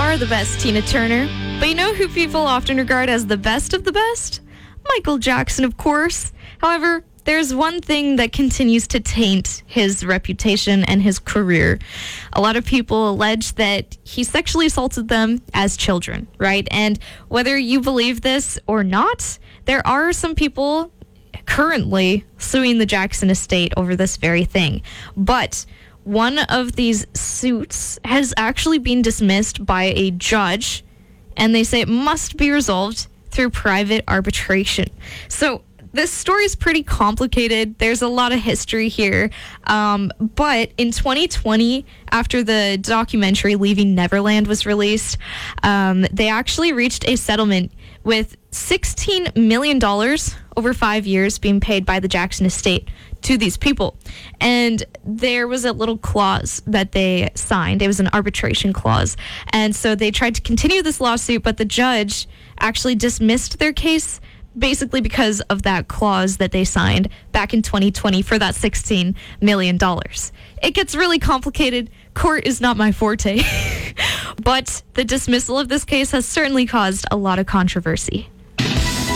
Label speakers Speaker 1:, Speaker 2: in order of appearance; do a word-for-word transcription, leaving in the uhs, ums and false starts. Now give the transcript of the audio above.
Speaker 1: are the best Tina Turner, but you know who people often regard as the best of the best? Michael Jackson, of course. However, there's one thing that continues to taint his reputation and his career. A lot of people allege that he sexually assaulted them as children, right? And whether you believe this or not, there are some people currently suing the Jackson estate over this very thing. But one of these suits has actually been dismissed by a judge, and they say it must be resolved through private arbitration. So this story is pretty complicated. There's a lot of history here. Um, but in twenty twenty, after the documentary Leaving Neverland was released, um, they actually reached a settlement with sixteen million dollars over five years being paid by the Jackson estate to these people. And there was a little clause that they signed. It was an arbitration clause. And so they tried to continue this lawsuit, but the judge actually dismissed their case basically because of that clause that they signed back in twenty twenty for that sixteen million dollars. It gets really complicated. Court is not my forte. But the dismissal of this case has certainly caused a lot of controversy.